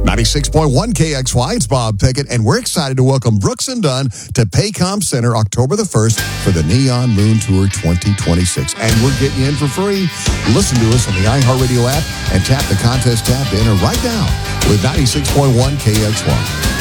96.1 KXY, it's Bob Pickett, and we're excited to welcome Brooks and Dunn to Paycom Center October the 1st for the Neon Moon Tour 2026. And we're getting you in for free. Listen to us on the iHeartRadio app and tap the contest tab to enter right now with 96.1 KXY.